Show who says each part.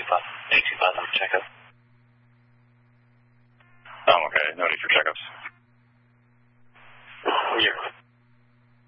Speaker 1: 825 number checkup.
Speaker 2: Oh, okay. No need for checkups.